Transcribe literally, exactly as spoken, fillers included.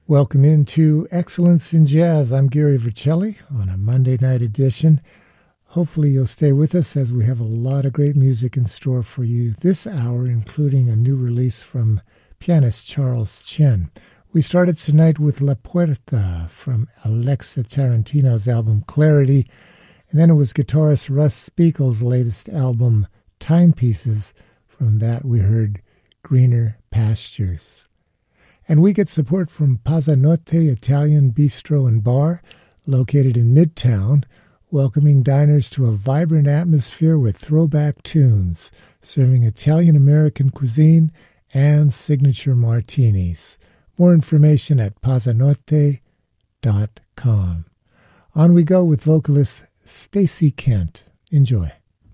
Welcome into Excellence in Jazz. I'm Gary Vercelli on a Monday night edition. Hopefully you'll stay with us as we have a lot of great music in store for you this hour, including a new release from pianist Charles Chen. We started tonight with La Puerta from Alexa Tarantino's album Clarity, and then it was guitarist Russ Spiegel's latest album Timepieces. From that we heard Greener Pastures. And we get support from Pazzanotte Italian Bistro and Bar, located in Midtown, welcoming diners to a vibrant atmosphere with throwback tunes, serving Italian-American cuisine and signature martinis. More information at pazzanotte dot com. On we go with vocalist Stacey Kent. Enjoy.